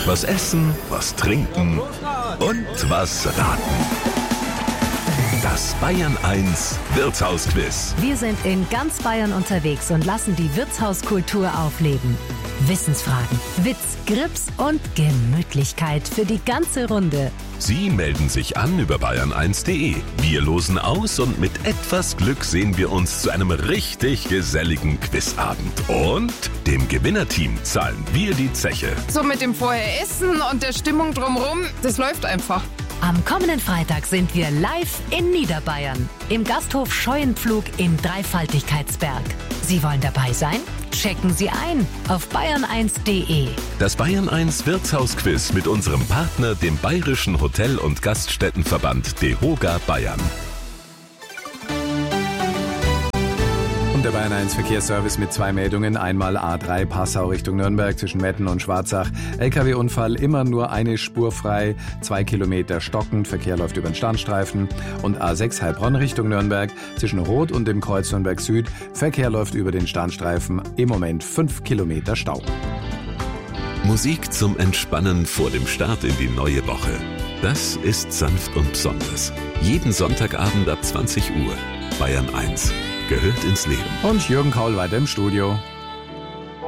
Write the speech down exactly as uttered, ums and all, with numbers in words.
Was essen, was trinken und was raten. Das Bayern eins Wirtshausquiz. Wir sind in ganz Bayern unterwegs und lassen die Wirtshauskultur aufleben. Wissensfragen, Witz, Grips und Gemütlichkeit für die ganze Runde. Sie melden sich an über bayern eins punkt de. Wir losen aus und mit etwas Glück sehen wir uns zu einem richtig geselligen Quizabend. Und dem Gewinnerteam zahlen wir die Zeche. So mit dem vorher Essen und der Stimmung drumherum, das läuft einfach. Am kommenden Freitag sind wir live in Niederbayern im Gasthof Scheuenpflug im Dreifaltigkeitsberg. Sie wollen dabei sein? Checken Sie ein auf bayern eins punkt de. Das Bayern eins Wirtshausquiz mit unserem Partner, dem Bayerischen Hotel- und Gaststättenverband DEHOGA Bayern. Und der Bayern eins Verkehrsservice mit zwei Meldungen. Einmal A drei Passau Richtung Nürnberg zwischen Metten und Schwarzach. L K W-Unfall, immer nur eine Spur frei, zwei Kilometer stockend. Verkehr läuft über den Standstreifen. Und A sechs Heilbronn Richtung Nürnberg zwischen Roth und dem Kreuz Nürnberg Süd. Verkehr läuft über den Standstreifen. Im Moment fünf Kilometer Stau. Musik zum Entspannen vor dem Start in die neue Woche. Das ist sanft und besonders. Jeden Sonntagabend ab zwanzig Uhr. Bayern eins gehört ins Leben. Und Jürgen Kaul weiter im Studio.